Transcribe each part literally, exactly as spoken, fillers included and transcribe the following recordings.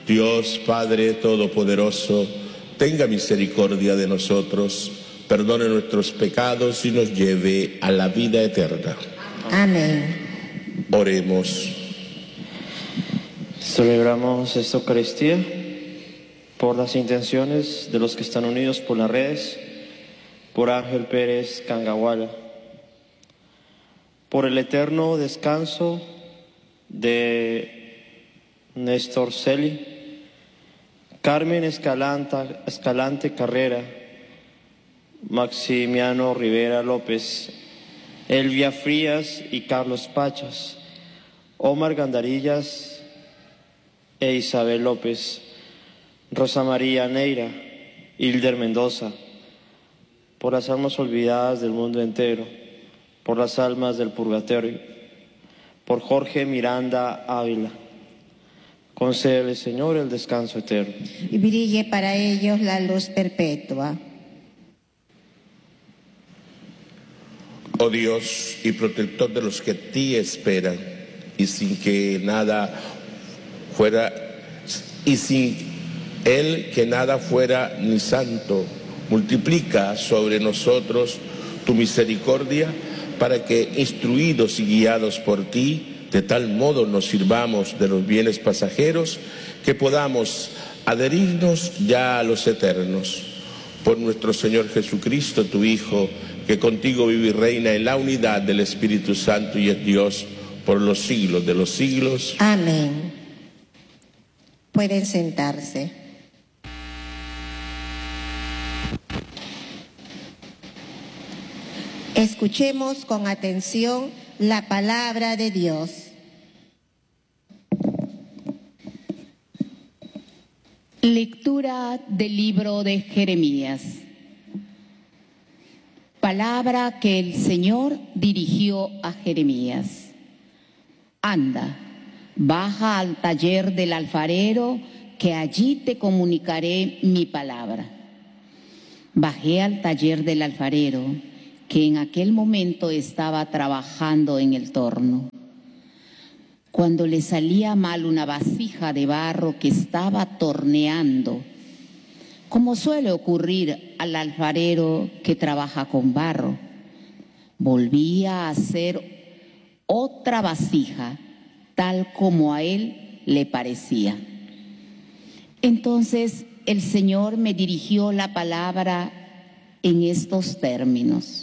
Dios Padre Todopoderoso, tenga misericordia de nosotros, perdone nuestros pecados y nos lleve a la vida eterna. Amén. Oremos. Celebramos esta Eucaristía por las intenciones de los que están unidos por las redes, por Ángel Pérez Cangahuala, por el eterno descanso de Néstor Celi, Carmen Escalanta, Escalante Carrera, Maximiano Rivera López, Elvia Frías y Carlos Pachas, Omar Gandarillas e Isabel López, Rosa María Neira, Hilder Mendoza, por las almas olvidadas del mundo entero, por las almas del purgatorio, por Jorge Miranda Ávila. Concédele, Señor, el descanso eterno. Y brille para ellos la luz perpetua. Oh Dios y protector de los que a ti esperan, y sin que nada fuera, y sin él que nada fuera ni santo, multiplica sobre nosotros tu misericordia, para que, instruidos y guiados por ti, de tal modo nos sirvamos de los bienes pasajeros, que podamos adherirnos ya a los eternos. Por nuestro Señor Jesucristo, tu Hijo, que contigo vive y reina en la unidad del Espíritu Santo y es Dios por los siglos de los siglos. Amén. Pueden sentarse. Escuchemos con atención la palabra de Dios. Lectura del libro de Jeremías. Palabra que el Señor dirigió a Jeremías. Anda, baja al taller del alfarero, que allí te comunicaré mi palabra. Bajé al taller del alfarero, que en aquel momento estaba trabajando en el torno. Cuando le salía mal una vasija de barro que estaba torneando, como suele ocurrir al alfarero que trabaja con barro, volvía a hacer otra vasija, tal como a él le parecía. Entonces el Señor me dirigió la palabra en estos términos.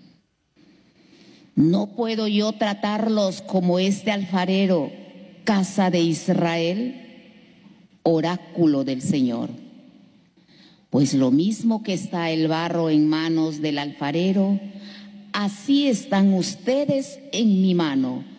¿No puedo yo tratarlos como este alfarero, casa de Israel? Oráculo del Señor. Pues lo mismo que está el barro en manos del alfarero, así están ustedes en mi mano,